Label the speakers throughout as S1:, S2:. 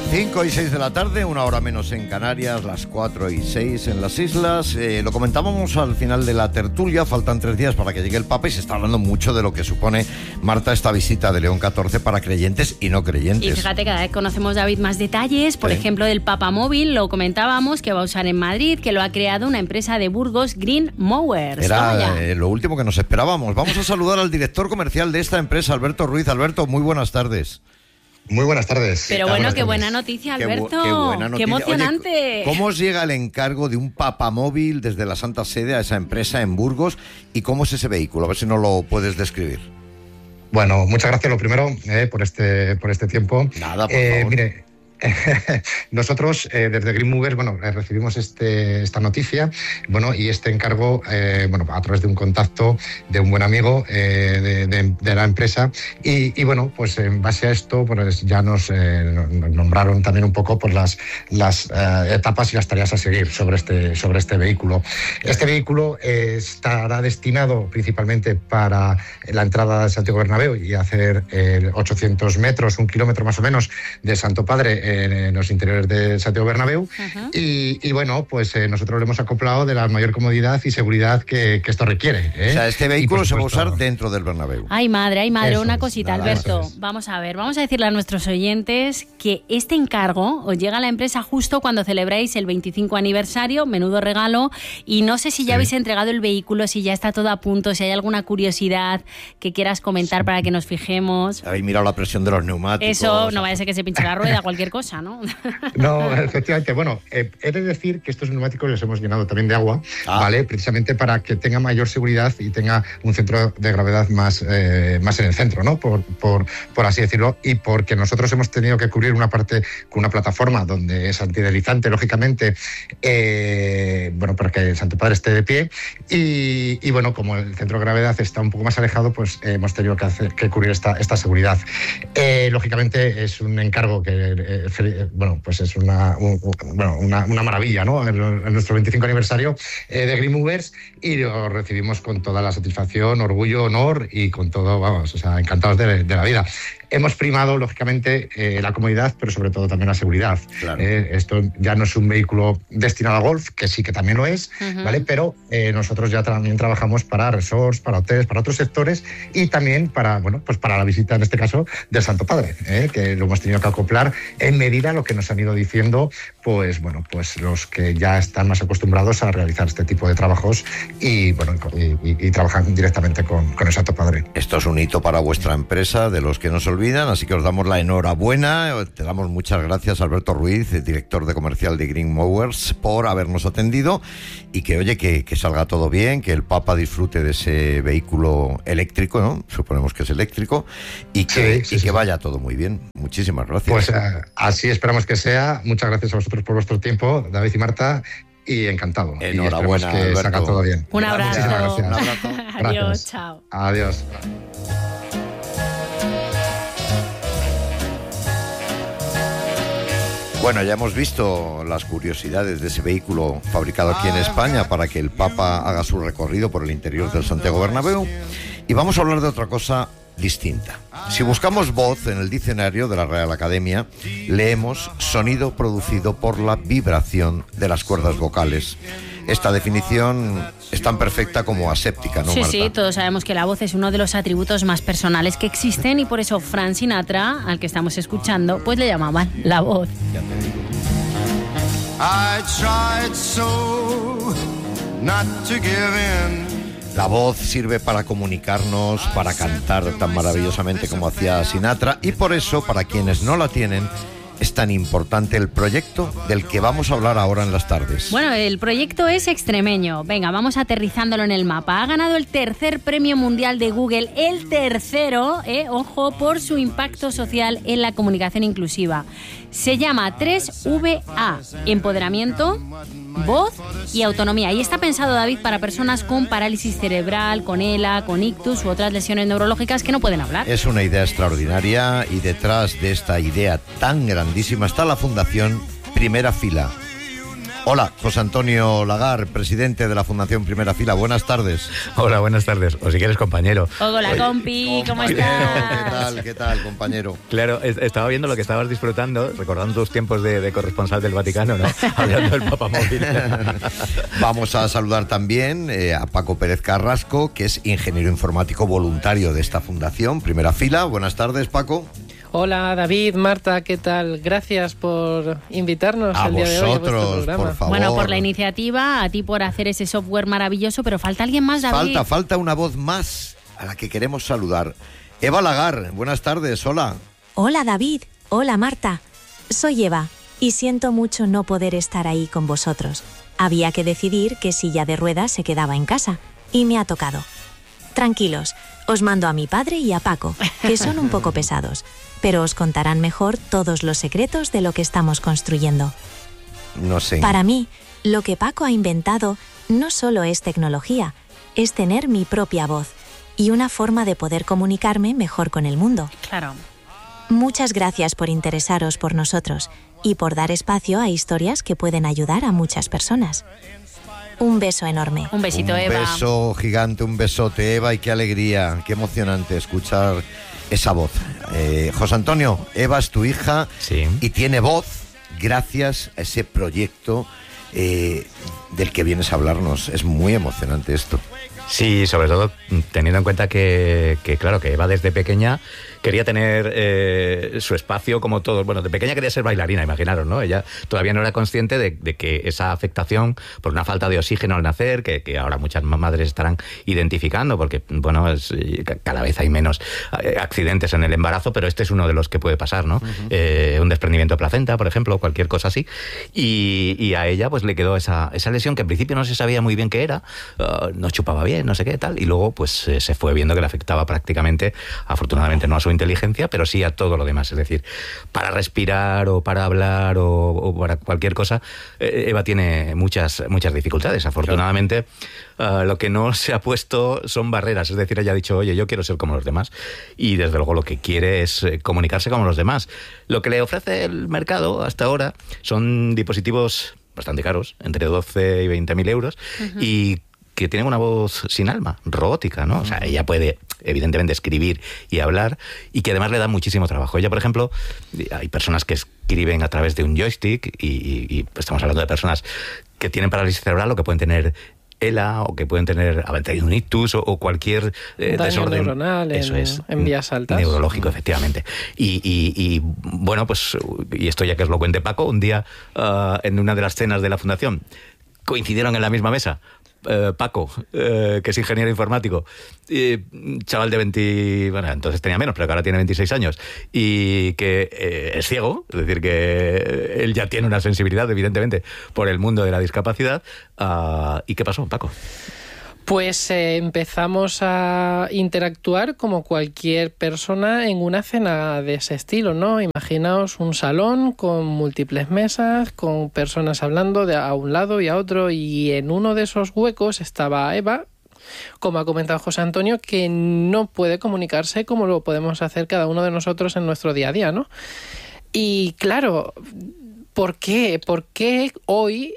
S1: 5 y 6 de la tarde, una hora menos en Canarias, las 4 y 6 en las islas. Lo comentábamos al final de la tertulia, faltan 3 días para que llegue el Papa y se está hablando mucho de lo que supone, Marta, esta visita de León XIV para creyentes y no creyentes.
S2: Y fíjate, cada vez conocemos, David, más detalles, por ejemplo, del Papa Móvil, lo comentábamos, que va a usar en Madrid, que lo ha creado una empresa de Burgos, Green Mowers.
S1: Era lo último que nos esperábamos. Vamos a saludar al director comercial de esta empresa, Alberto Ruiz. Alberto, muy buenas tardes.
S3: Muy buenas tardes.
S2: Pero bueno, qué buena noticia, Alberto. Qué buena noticia. Qué emocionante.
S1: Oye, ¿cómo os llega el encargo de un Papa Móvil desde la Santa Sede a esa empresa en Burgos? ¿Y cómo es ese vehículo? A ver si nos lo puedes describir.
S3: Bueno, muchas gracias lo primero por este tiempo.
S1: Nada, por favor.
S3: Mire, nosotros desde Green Movers, recibimos esta noticia, y este encargo, a través de un contacto de un buen amigo de la empresa y pues en base a esto, pues ya nos nombraron también un poco por las etapas y las tareas a seguir sobre este vehículo. Este vehículo estará destinado principalmente para la entrada de Santiago Bernabéu y hacer 800 metros, 1 kilómetro más o menos de Santo Padre en los interiores de Santiago Bernabéu. Uh-huh. Y pues nosotros lo hemos acoplado de la mayor comodidad y seguridad que esto requiere.
S1: O sea, este vehículo se va a usar dentro del Bernabéu.
S2: Ay, madre, una cosita, Alberto. Vamos a decirle a nuestros oyentes que este encargo os llega a la empresa justo cuando celebráis el 25 aniversario, menudo regalo, y no sé si ya habéis entregado el vehículo, si ya está todo a punto, si hay alguna curiosidad que quieras comentar para que nos fijemos.
S1: Habéis mirado la presión de los neumáticos.
S2: Eso, no vaya a ser que se pinche la rueda, cualquier cosa, ¿no?
S3: No, efectivamente. He de decir que estos neumáticos los hemos llenado también de agua, ¿vale? Precisamente para que tenga mayor seguridad y tenga un centro de gravedad más en el centro, ¿no? Por así decirlo, y porque nosotros hemos tenido que cubrir una parte con una plataforma donde es antideslizante, lógicamente, para que el Santo Padre esté de pie y como el centro de gravedad está un poco más alejado, pues hemos tenido que cubrir esta seguridad. Lógicamente es un encargo que pues es una maravilla, ¿no? En nuestro 25 aniversario de Green Movers, y lo recibimos con toda la satisfacción, orgullo, honor y con todo, encantados de la vida. Hemos primado, lógicamente, la comodidad, pero sobre todo también la seguridad. Claro. Esto ya no es un vehículo destinado a golf, que sí que también lo es, uh-huh. ¿Vale? Pero nosotros ya también trabajamos para resorts, para hoteles, para otros sectores y también para la visita, en este caso, del Santo Padre, que lo hemos tenido que acoplar en medida a lo que nos han ido diciendo, pues los que ya están más acostumbrados a realizar este tipo de trabajos y trabajan directamente con el Santo Padre.
S1: Esto es un hito para vuestra empresa, de los que no se olvidan, así que os damos la enhorabuena. Te damos muchas gracias, Alberto Ruiz, director de comercial de Green Mowers, por habernos atendido y que salga todo bien, que el Papa disfrute de ese vehículo eléctrico, ¿no? Suponemos que es eléctrico, y que vaya todo muy bien. Muchísimas gracias.
S3: Pues así esperamos que sea. Muchas gracias a vosotros por vuestro tiempo, David y Marta, y encantado.
S1: Enhorabuena,
S3: y que
S1: Alberto.
S3: salga todo bien.
S2: Un abrazo.
S3: Gracias.
S1: Un abrazo.
S2: Adiós, chao.
S3: Adiós.
S1: Bueno, ya hemos visto las curiosidades de ese vehículo fabricado aquí en España para que el Papa haga su recorrido por el interior del Santiago Bernabéu, y vamos a hablar de otra cosa distinta. Si buscamos voz en el diccionario de la Real Academia, leemos sonido producido por la vibración de las cuerdas vocales. Esta definición es tan perfecta como aséptica, ¿no, Marta?
S2: Sí, todos sabemos que la voz es uno de los atributos más personales que existen, y por eso Frank Sinatra, al que estamos escuchando, pues le llamaban la voz.
S1: Ya te digo.
S4: I tried so not to give in.
S1: La voz sirve para comunicarnos, para cantar tan maravillosamente como hacía Sinatra, y por eso, para quienes no la tienen, es tan importante el proyecto del que vamos a hablar ahora en las tardes.
S2: Bueno, el proyecto es extremeño. Venga, vamos aterrizándolo en el mapa. Ha ganado el 3er premio mundial de Google, el 3º, ojo, por su impacto social en la comunicación inclusiva. Se llama 3VA, empoderamiento, voz y autonomía. Y está pensado, David, para personas con parálisis cerebral, con ELA, con ictus u otras lesiones neurológicas que no pueden hablar.
S1: Es una idea extraordinaria, y detrás de esta idea tan grandísima está la Fundación Primera Fila. Hola, José Antonio Lagar, presidente de la Fundación Primera Fila. Buenas tardes.
S5: Hola, buenas tardes. O si quieres, compañero.
S2: Hola, compi, ¿cómo estás?
S1: ¿Qué tal, compañero?
S5: Claro, estaba viendo lo que estabas disfrutando, recordando tus tiempos de corresponsal del Vaticano, ¿no? Hablando del Papa Móvil.
S1: Vamos a saludar también a Paco Pérez Carrasco, que es ingeniero informático voluntario de esta Fundación Primera Fila. Buenas tardes, Paco.
S6: Hola David, Marta, ¿qué tal? Gracias por invitarnos el día de hoy a vuestro programa.
S1: Por favor.
S2: Bueno, por la iniciativa, a ti por hacer ese software maravilloso, pero falta alguien más, David.
S1: Falta una voz más a la que queremos saludar. Eva Lagar, buenas tardes, hola.
S7: Hola David, hola Marta. Soy Eva y siento mucho no poder estar ahí con vosotros. Había que decidir qué silla de ruedas se quedaba en casa y me ha tocado. Tranquilos, os mando a mi padre y a Paco, que son un poco pesados, pero os contarán mejor todos los secretos de lo que estamos construyendo.
S1: No sé.
S7: Para mí, lo que Paco ha inventado no solo es tecnología, es tener mi propia voz y una forma de poder comunicarme mejor con el mundo.
S2: Claro.
S7: Muchas gracias por interesaros por nosotros y por dar espacio a historias que pueden ayudar a muchas personas. Un beso enorme.
S2: Un besito, Eva.
S1: Un beso gigante, un besote, Eva, y qué alegría, qué emocionante escuchar esa voz. José Antonio, Eva es tu hija,
S5: sí,
S1: y tiene voz gracias a ese proyecto del que vienes a hablarnos. Es muy emocionante esto.
S5: Sí, sobre todo teniendo en cuenta que claro, que Eva desde pequeña quería tener su espacio como todos. Bueno, de pequeña quería ser bailarina, imaginaros, ¿no? Ella todavía no era consciente de que esa afectación por una falta de oxígeno al nacer, que ahora muchas madres estarán identificando, porque, bueno, cada vez hay menos accidentes en el embarazo, pero este es uno de los que puede pasar, ¿no? Uh-huh. Un desprendimiento de placenta, por ejemplo, cualquier cosa así. Y a ella pues le quedó esa lesión que en principio no se sabía muy bien qué era, no chupaba bien, no sé qué, tal, y luego pues se fue viendo que le afectaba prácticamente, afortunadamente no a su inteligencia, pero sí a todo lo demás. Es decir, para respirar o para hablar o para cualquier cosa, Eva tiene muchas dificultades. Afortunadamente, lo que no se ha puesto son barreras. Es decir, ella ha dicho, oye, yo quiero ser como los demás, y desde luego lo que quiere es comunicarse como los demás. Lo que le ofrece el mercado hasta ahora son dispositivos bastante caros, entre 12 y 20.000 euros, uh-huh, y que tienen una voz sin alma, robótica, ¿no? O sea, ella puede, evidentemente, escribir y hablar, y que además le da muchísimo trabajo. Ella, por ejemplo, hay personas que escriben a través de un joystick, y estamos hablando de personas que tienen parálisis cerebral o que pueden tener ELA, o que pueden tener un ictus o cualquier desorden
S6: neuronal,
S5: eso es,
S6: en vías altas,
S5: neurológico, efectivamente. Y bueno, pues, y esto ya que os lo cuente Paco, un día en una de las cenas de la Fundación coincidieron en la misma mesa Paco, que es ingeniero informático, chaval de 20, bueno, entonces tenía menos, pero que ahora tiene 26 años, y que es ciego, es decir, que él ya tiene una sensibilidad, evidentemente, por el mundo de la discapacidad. ¿Y qué pasó, Paco?
S6: Pues empezamos a interactuar como cualquier persona en una cena de ese estilo, ¿no? Imaginaos un salón con múltiples mesas, con personas hablando a un lado y a otro, y en uno de esos huecos estaba Eva, como ha comentado José Antonio, que no puede comunicarse como lo podemos hacer cada uno de nosotros en nuestro día a día, ¿no? Y claro, ¿por qué? ¿Por qué hoy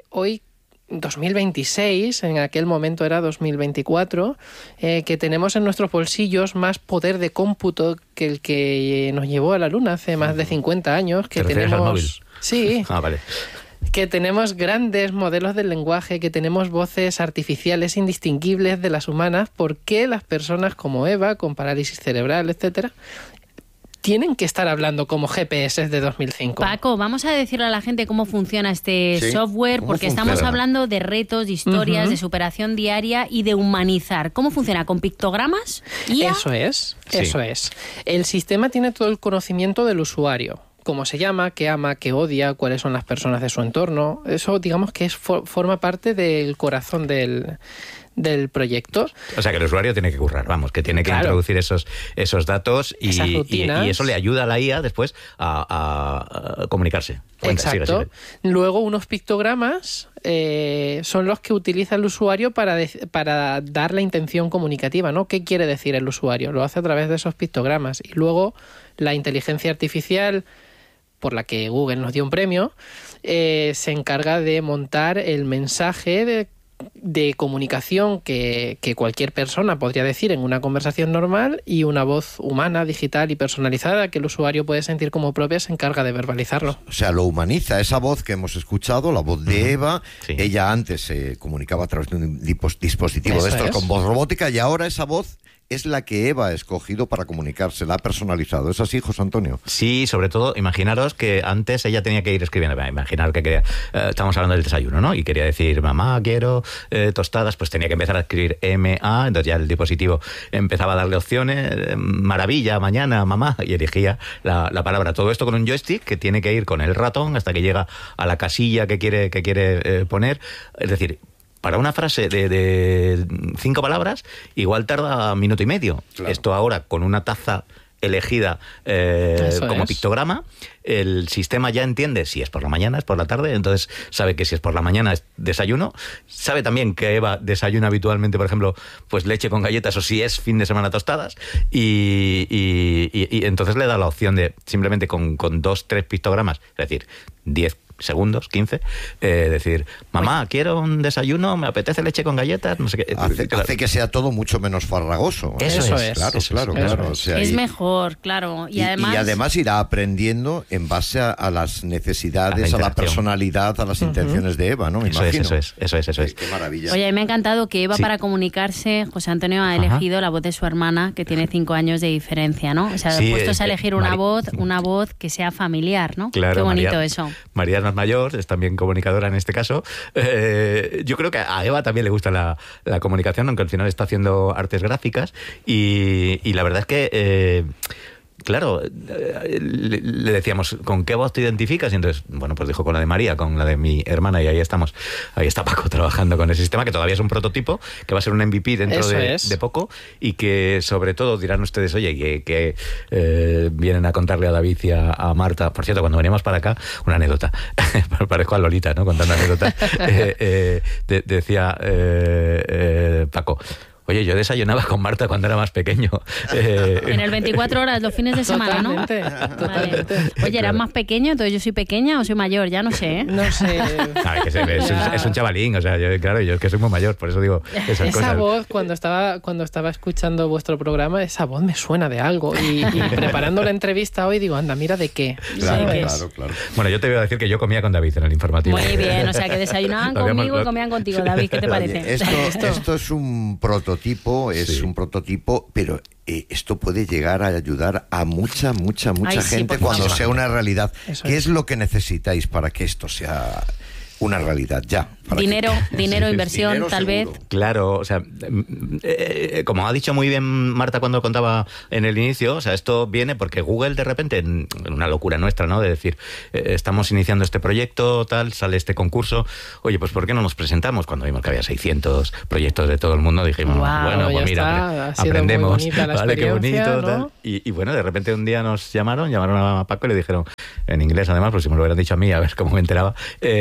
S6: 2026, en aquel momento era 2024, que tenemos en nuestros bolsillos más poder de cómputo que el que nos llevó a la Luna hace más de 50 años? Que
S5: ¿te refieres al móvil?
S6: Sí.
S5: Vale.
S6: Que tenemos grandes modelos del lenguaje, que tenemos voces artificiales indistinguibles de las humanas. ¿Por qué las personas como Eva, con parálisis cerebral, etcétera, tienen que estar hablando como GPS de 2005?
S2: Paco, vamos a decirle a la gente cómo funciona este software, porque
S1: funciona?
S2: Estamos hablando de retos, de historias,
S6: uh-huh,
S2: de superación diaria y de humanizar. ¿Cómo funciona? ¿Con pictogramas? ¿IA?
S6: Eso es.
S5: Sí.
S6: El sistema tiene todo el conocimiento del usuario. Cómo se llama, qué ama, qué odia, cuáles son las personas de su entorno. Eso, digamos que forma parte del corazón del proyecto. O
S5: sea, que el usuario tiene que currar, vamos, que tiene que introducir esos datos y eso le ayuda a la IA después a comunicarse.
S6: Exacto. Sigue. Luego unos pictogramas son los que utiliza el usuario para dar la intención comunicativa, ¿no? ¿Qué quiere decir el usuario? Lo hace a través de esos pictogramas. Y luego la inteligencia artificial por la que Google nos dio un premio, se encarga de montar el mensaje de comunicación que cualquier persona podría decir en una conversación normal, y una voz humana, digital y personalizada que el usuario puede sentir como propia se encarga de verbalizarlo.
S1: O sea, lo humaniza. Esa voz que hemos escuchado, la voz de Eva,
S5: Sí.
S1: ella antes se comunicaba a través de un dispositivo
S6: Eso
S1: de estos
S6: es.
S1: con voz robótica, y ahora esa voz es la que Eva ha escogido para comunicarse, la ha personalizado. ¿Es así, José Antonio?
S5: Sí, sobre todo, imaginaros que antes ella tenía que ir escribiendo. Imaginaros que quería, estamos hablando del desayuno, ¿no? Y quería decir, mamá, quiero tostadas, pues tenía que empezar a escribir MA, entonces ya el dispositivo empezaba a darle opciones, maravilla, mañana, mamá, y elegía la palabra. Todo esto con un joystick que tiene que ir con el ratón hasta que llega a la casilla que quiere poner. Es decir, para una frase de 5 palabras, igual tarda 1 minuto y medio.
S1: Claro.
S5: Esto ahora, con una taza elegida como pictograma, el sistema ya entiende si es por la mañana, es por la tarde, entonces sabe que si es por la mañana es desayuno, sabe también que Eva desayuna habitualmente, por ejemplo, pues leche con galletas, o si es fin de semana tostadas, y entonces le da la opción de simplemente con 2, 3 pictogramas, es decir, 10 segundos, 15, decir, mamá, quiero un desayuno, me apetece leche con galletas, no sé qué.
S1: Hace que sea todo mucho menos farragoso.
S6: Eso es.
S1: Claro. O sea,
S2: Es
S1: y-
S2: mejor, claro. Y además
S1: irá aprendiendo en base a las necesidades, a la
S5: interacción.
S1: personalidad, a las intenciones de Eva, ¿no? Me imagino.
S5: Eso es.
S1: Qué maravilla.
S2: Oye, me ha encantado que Eva,
S5: Sí.
S2: para comunicarse, José Antonio ha
S5: Ajá.
S2: elegido la voz de su hermana, que tiene 5 años de diferencia, ¿no? O sea,
S5: Sí,
S2: puestos a elegir una
S5: Mari-
S2: voz que sea familiar, ¿no?
S5: Claro,
S2: Qué bonito
S5: María,
S2: eso.
S5: María es más mayor, es también comunicadora en este caso. Yo creo que a Eva también le gusta la comunicación, aunque al final está haciendo artes gráficas. Y la verdad es que... claro, le decíamos, ¿con qué voz te identificas? Y entonces, bueno, pues dijo con la de María, con la de mi hermana, y ahí estamos. Ahí está Paco trabajando con el sistema, que todavía es un prototipo, que va a ser un MVP dentro
S6: Eso
S5: de
S6: es.
S5: poco, y que sobre todo dirán ustedes, oye, que vienen a contarle a David y a Marta. Por cierto, cuando veníamos para acá, una anécdota, parezco a Lolita, ¿no? Contando anécdotas. Decía Paco, oye, yo desayunaba con Marta cuando era más pequeño.
S2: En el 24 horas, los fines de semana, ¿no?
S6: Totalmente.
S2: Vale. Oye, ¿eras más pequeño? Entonces yo soy pequeña o soy mayor, ya no sé, ¿eh?
S6: No sé.
S5: Ah, que es un chavalín, o sea, yo es que soy muy mayor, por eso digo esas
S6: Esa
S5: cosas.
S6: voz, cuando estaba escuchando vuestro programa, esa voz me suena de algo. Y preparando la entrevista hoy digo, anda, mira de qué.
S1: Claro,
S6: ¿Sabes?
S1: claro.
S5: Bueno, yo te voy a decir que yo comía con David en el informativo.
S2: Muy bien, o sea, que desayunaban
S5: Lo habíamos-
S2: conmigo y comían contigo, David, ¿qué te
S1: Oye,
S2: parece?
S1: esto es un prototipo,
S5: Sí.
S1: pero esto puede llegar a ayudar a mucha
S2: Ay, sí,
S1: gente
S2: por
S1: cuando
S2: favor.
S1: sea una realidad.
S6: Eso
S1: ¿Qué
S6: es.
S1: es lo que necesitáis para que esto sea una realidad ya? Para
S2: Dinero,
S1: que-
S2: inversión,
S1: Dinero
S2: tal vez.
S1: seguro.
S5: Claro, o sea, como ha dicho muy bien Marta cuando contaba en el inicio, o sea, esto viene porque Google de repente, en una locura nuestra, ¿no? De decir, estamos iniciando este proyecto, tal, sale este concurso, oye, pues ¿por qué no nos presentamos? Cuando vimos que había 600 proyectos de todo el mundo, dijimos,
S2: Guau,
S5: bueno,
S6: ya
S5: pues mira,
S6: está, ha sido muy
S5: aprendemos,
S6: bonita la
S5: vale, qué bonito,
S6: experiencia,
S5: tal.
S6: ¿no?
S5: Y bueno, de repente un día nos llamaron a Paco y le dijeron, en inglés además, pues si me lo hubieran dicho a mí, a ver cómo me enteraba,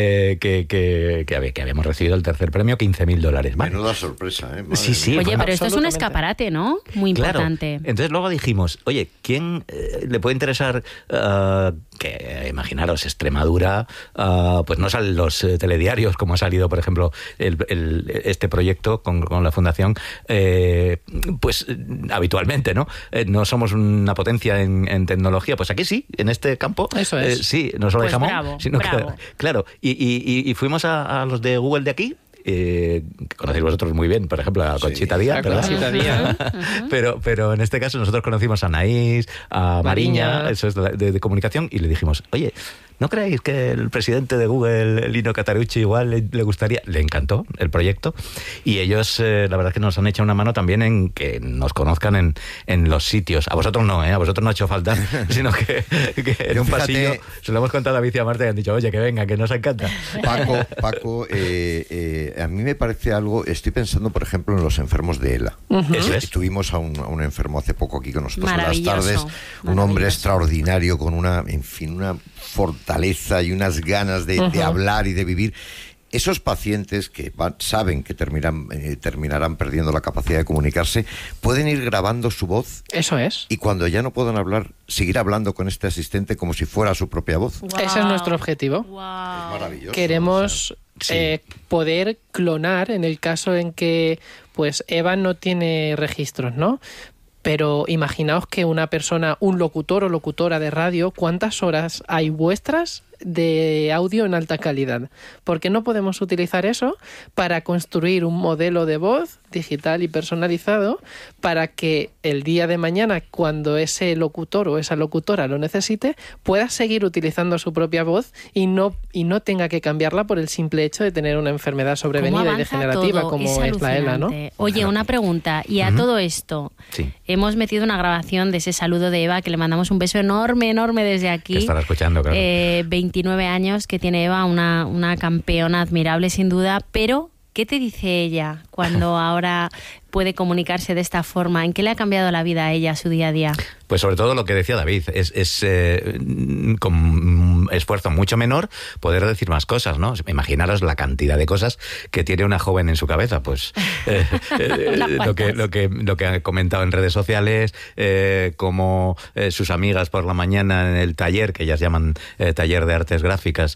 S5: que habíamos recibido el tercer premio, $15.000. ¿vale?
S1: Menuda sorpresa, ¿eh? Madre
S5: Sí, sí.
S1: mía.
S2: Oye, pero esto es un
S6: Absolutamente.
S2: escaparate, ¿no? Muy
S5: Claro.
S2: importante.
S5: Entonces luego dijimos, oye, ¿quién le puede interesar que, imaginaros, Extremadura, pues no salen los telediarios, como ha salido, por ejemplo, este proyecto con la Fundación, pues habitualmente, ¿no? No somos una potencia en tecnología, pues aquí sí, en este campo.
S6: Eso es.
S5: Sí, no solo
S2: Pues
S5: de jamón,
S2: bravo,
S5: sino
S2: bravo.
S5: que, claro, y fuimos a los de Google de aquí, que conocéis vosotros muy bien, por ejemplo, a Conchita Díaz,
S6: a
S5: ¿verdad?
S6: Conchita Díaz.
S5: pero en este caso nosotros conocimos a Anaís, a Mariña,
S6: Mariña.
S5: eso es de comunicación, y le dijimos, oye, ¿no creéis que el presidente de Google, Lino Catarucci, igual le gustaría? Le encantó el proyecto, y ellos la verdad es que nos han echado una mano también en que nos conozcan en los sitios. A vosotros no, a vosotros no ha hecho falta, sino que en un
S1: Fíjate,
S5: pasillo se lo hemos contado a David y a Marta y han dicho, oye, que venga, que nos encanta.
S1: Paco, a mí me parece algo, estoy pensando, por ejemplo, en los enfermos de ELA.
S5: Eso es.
S1: Tuvimos a un enfermo hace poco aquí con nosotros en las
S2: Maravilloso,
S1: tardes, un hombre
S2: maravilloso.
S1: extraordinario con una fortaleza y unas ganas de hablar y de vivir. esos pacientes que saben que terminarán perdiendo la capacidad de comunicarse, pueden ir grabando su voz.
S6: Eso es.
S1: Y cuando ya no puedan hablar, seguir hablando con este asistente como si fuera su propia voz.
S2: Wow.
S6: Ese es nuestro objetivo.
S2: Wow.
S1: Es maravilloso.
S6: Queremos poder clonar en el caso en que pues Eva no tiene registros, ¿no? Pero imaginaos que una persona, un locutor o locutora de radio, ¿cuántas horas hay vuestras de audio en alta calidad? Porque no podemos utilizar eso para construir un modelo de voz digital y personalizado para que el día de mañana, cuando ese locutor o esa locutora lo necesite, pueda seguir utilizando su propia voz y no tenga que cambiarla por el simple hecho de tener una enfermedad sobrevenida y degenerativa como es la ELA, ¿no?
S2: Oye, una pregunta, y a todo esto, hemos metido una grabación de ese saludo de Eva, que le mandamos un beso enorme, enorme desde aquí.
S5: Que estará escuchando, claro.
S2: 29 años que tiene Eva, una campeona admirable sin duda, pero ¿qué te dice ella cuando ahora puede comunicarse de esta forma? ¿En qué le ha cambiado la vida a ella, su día a día?
S5: Pues sobre todo lo que decía David, es con un esfuerzo mucho menor poder decir más cosas, ¿no? Imaginaros la cantidad de cosas que tiene una joven en su cabeza, pues lo que ha comentado en redes sociales, como sus amigas por la mañana en el taller, que ellas llaman taller de artes gráficas,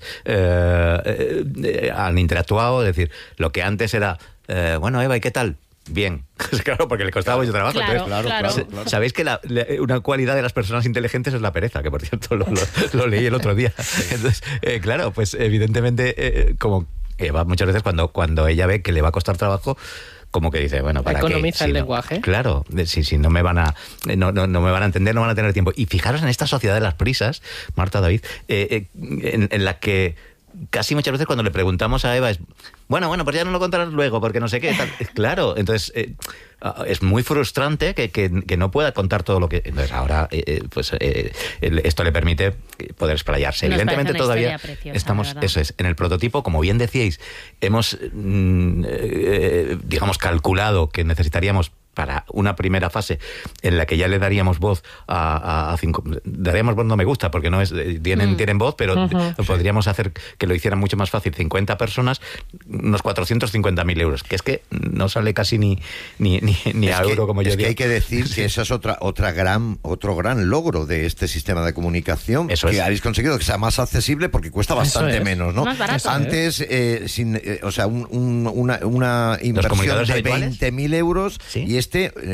S5: han interactuado, es decir, lo que antes era, bueno, Eva, ¿y qué tal? Bien, claro, porque le costaba mucho trabajo.
S2: Claro,
S5: entonces,
S2: claro.
S5: Sabéis que una cualidad de las personas inteligentes es la pereza, que por cierto lo leí el otro día. Entonces, claro, pues evidentemente, como Eva muchas veces cuando ella ve que le va a costar trabajo, como que dice, bueno, ¿para qué?
S6: Economiza el lenguaje.
S5: Claro, si no me van a no me van a entender, no van a tener tiempo. Y fijaros en esta sociedad de las prisas, Marta, David, en la que casi muchas veces cuando le preguntamos a Eva es, bueno, pues ya no lo contarás luego, porque no sé qué. Tal. Claro, entonces es muy frustrante que no pueda contar todo lo que... Entonces ahora esto le permite poder explayarse.
S2: Nos
S5: Evidentemente todavía
S2: preciosa,
S5: estamos, eso es, en el prototipo, como bien decíais, hemos, digamos, calculado que necesitaríamos para una primera fase en la que ya le daríamos voz a cinco... Daríamos voz, no me gusta, porque no es tienen voz, pero podríamos hacer que lo hicieran mucho más fácil 50 personas, unos 450.000 euros, que es que no sale casi ni a euro, como yo digo.
S1: Es que hay que decir que eso es otro gran logro de este sistema de comunicación,
S5: eso
S1: que
S5: es.
S1: Habéis conseguido que sea más accesible porque cuesta bastante menos, ¿no?
S2: Más barato.
S1: Antes, una inversión de 20.000 euros, ¿sí? Y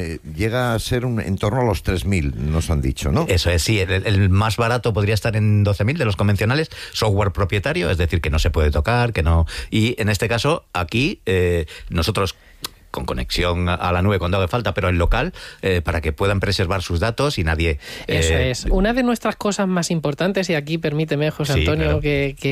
S1: llega a ser en torno a los 3.000, nos han dicho, ¿no?
S5: Eso es, sí. El más barato podría estar en 12.000 de los convencionales, software propietario, es decir, que no se puede tocar, que no... Y en este caso, aquí, nosotros, con conexión a la nube cuando haga falta, pero en local, para que puedan preservar sus datos y nadie...
S6: Eso es. Una de nuestras cosas más importantes, y aquí permíteme, José Antonio, claro,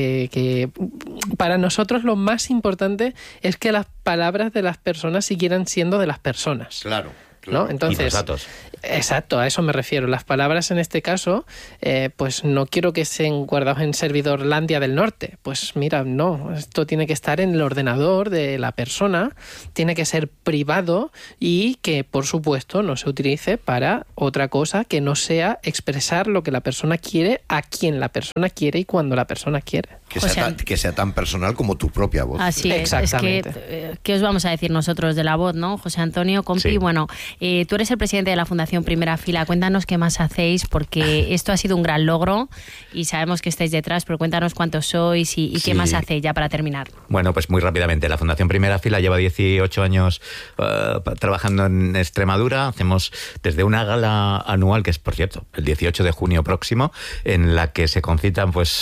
S6: que para nosotros lo más importante es que las palabras de las personas siguieran siendo de las personas.
S1: Claro.
S6: ¿No? Entonces,
S5: y los datos.
S6: Exacto, a eso me refiero. Las palabras en este caso, pues no quiero que estén guardados en servidorlandia del norte. Pues mira, no, esto tiene que estar en el ordenador de la persona, tiene que ser privado y que, por supuesto, no se utilice para otra cosa que no sea expresar lo que la persona quiere, a quien la persona quiere y cuando la persona quiere.
S1: Que sea tan personal como tu propia voz.
S2: Así es.
S6: Exactamente.
S2: Es que, ¿qué os vamos a decir nosotros de la voz, no? José Antonio, compi,
S5: sí.
S2: Bueno, tú eres el presidente de la Fundación Primera Fila. Cuéntanos qué más hacéis, porque esto ha sido un gran logro y sabemos que estáis detrás, pero cuéntanos cuántos sois y qué más hacéis ya para terminar.
S5: Bueno, pues muy rápidamente. La Fundación Primera Fila lleva 18 años trabajando en Extremadura. Hacemos desde una gala anual, que es, por cierto, el 18 de junio próximo, en la que se concitan pues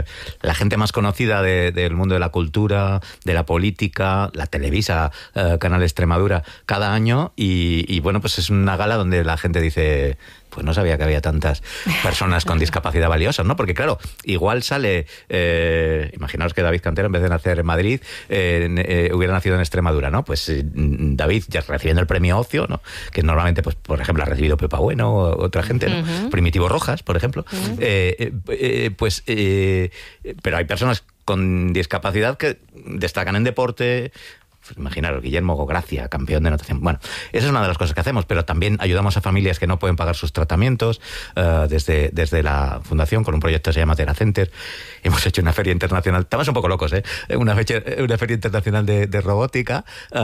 S5: la gente más conocida del mundo de la cultura, de la política, la Televisa, Canal Extremadura, cada año. Y bueno, pues es una gala donde la gente dice, pues no sabía que había tantas personas con discapacidad valiosas, ¿no? Porque claro, igual sale, imaginaos que David Cantero, en vez de nacer en Madrid, hubiera nacido en Extremadura, ¿no? Pues David, ya recibiendo el premio Ocio, ¿no? Que normalmente, pues por ejemplo, ha recibido Pepa Bueno o otra gente, ¿no? Primitivo Rojas, por ejemplo. Pero hay personas con discapacidad que destacan en deporte, Imaginaros, Guillermo Gracia, campeón de natación. Bueno, esa es una de las cosas que hacemos, pero también ayudamos a familias que no pueden pagar sus tratamientos desde la fundación con un proyecto que se llama Teracenter. Hemos hecho una feria internacional, estamos un poco locos, una feria internacional de robótica,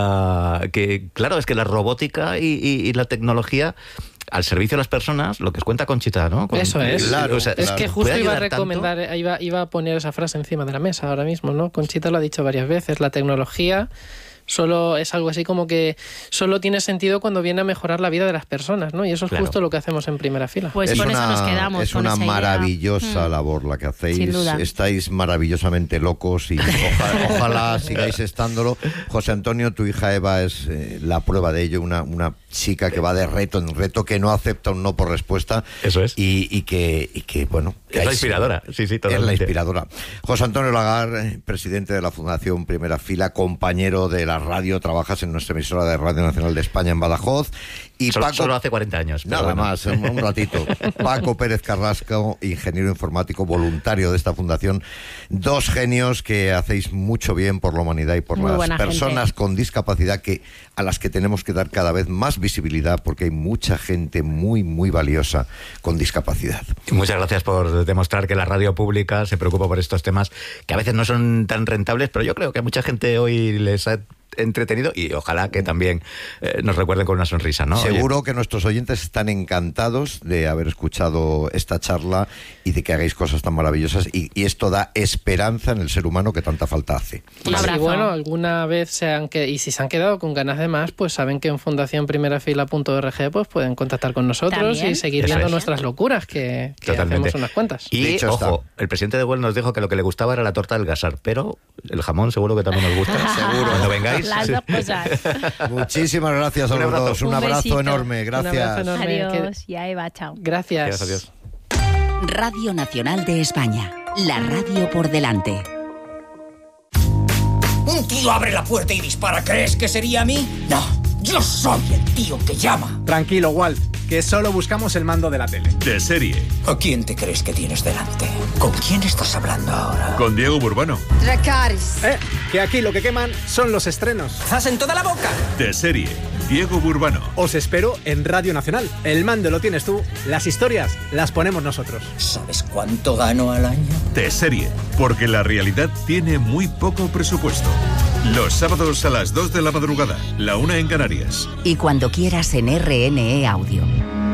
S5: que claro, es que la robótica y la tecnología al servicio de las personas, lo que os cuenta Conchita, ¿no?
S6: Eso es.
S1: Claro,
S6: es que justo iba a recomendar,
S5: tanto.
S6: iba a poner esa frase encima de la mesa ahora mismo, ¿no? Conchita lo ha dicho varias veces, la tecnología solo es algo así como que solo tiene sentido cuando viene a mejorar la vida de las personas, ¿no? Y eso es justo lo que hacemos en Primera Fila.
S2: Pues con eso nos quedamos.
S1: Es una maravillosa labor la que hacéis.
S2: Sin duda.
S1: Estáis maravillosamente locos y ojalá sigáis estándolo. José Antonio, tu hija Eva es la prueba de ello, una chica que va de reto en reto, que no acepta un no por respuesta.
S5: Eso es.
S1: Y que bueno...
S5: Es la inspiradora, sí, totalmente.
S1: Es la inspiradora. José Antonio Lagar, presidente de la Fundación Primera Fila, compañero de la radio, trabajas en nuestra emisora de Radio Nacional de España en Badajoz. Y
S5: solo hace 40 años.
S1: Nada más, un ratito. Paco Pérez Carrasco, ingeniero informático voluntario de esta fundación. Dos genios que hacéis mucho bien por la humanidad y por las personas con discapacidad a las que tenemos que dar cada vez más visibilidad, porque hay mucha gente muy, muy valiosa con discapacidad.
S5: Muchas gracias por demostrar que la radio pública se preocupa por estos temas que a veces no son tan rentables, pero yo creo que a mucha gente hoy les ha entretenido y ojalá que también nos recuerden con una sonrisa, ¿no?
S1: Seguro que nuestros oyentes están encantados de haber escuchado esta charla y de que hagáis cosas tan maravillosas y esto da esperanza en el ser humano que tanta falta hace.
S6: Un abrazo. Y bueno, alguna vez y si se han quedado con ganas de más, pues saben que en fundacionprimerafila.org pues pueden contactar con nosotros ¿también? Y seguir viendo nuestras locuras que hacemos unas cuantas.
S5: Y ojo, el presidente de Well nos dijo que lo que le gustaba era la torta del Gasar, pero el jamón seguro que también nos gusta. Seguro. Cuando vengáis.
S2: Las dos cosas.
S1: Muchísimas gracias a los dos. Un abrazo enorme. Gracias.
S6: Un abrazo enorme.
S2: Adiós. Y a Eva, chao.
S6: Gracias.
S5: Adiós.
S8: Radio Nacional de España. La radio por delante.
S9: Un tío abre la puerta y dispara. ¿Crees que sería a mí? No. Yo soy el tío que llama.
S10: Tranquilo, Walt, que solo buscamos el mando de la tele.
S11: De serie.
S9: ¿A quién te crees que tienes delante? ¿Con quién estás hablando ahora?
S11: Con Diego Burbano.
S12: Dracarys.
S10: Que aquí lo que queman son los estrenos.
S9: ¡Estás en toda la boca!
S11: De serie. Diego Burbano.
S10: Os espero en Radio Nacional. El mando lo tienes tú, las historias las ponemos nosotros.
S9: ¿Sabes cuánto gano al año?
S11: De serie. Porque la realidad tiene muy poco presupuesto. Los sábados a las 2 de la madrugada, la 1 en Canarias.
S8: Y cuando quieras en RNE Audio.